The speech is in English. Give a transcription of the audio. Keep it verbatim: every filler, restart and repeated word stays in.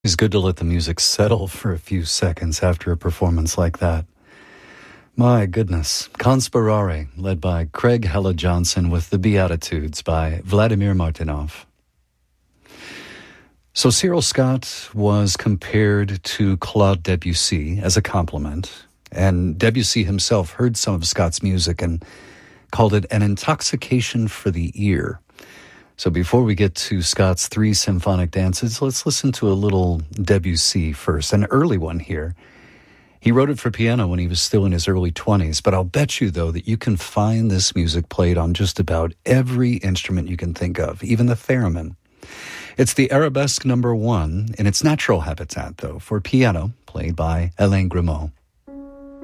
It's good to let the music settle for a few seconds after a performance like that. My goodness. Conspirare, led by Craig Hella Johnson with The Beatitudes by Vladimir Martynov. So Cyril Scott was compared to Claude Debussy as a compliment, and Debussy himself heard some of Scott's music and called it an intoxication for the ear. So before we get to Scott's three symphonic dances, let's listen to a little Debussy first, an early one here. He wrote it for piano when he was still in his early twenties, but I'll bet you, though, that you can find this music played on just about every instrument you can think of, even the theremin. It's the Arabesque number one in its natural habitat, though, for piano, played by Alain Grimaud.